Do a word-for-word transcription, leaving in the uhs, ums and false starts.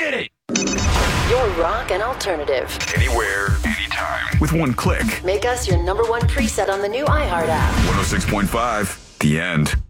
get it. Your rock and alternative. Anywhere, anytime. With one click. Make us your number one preset on the new iHeart app. one oh six point five, The End.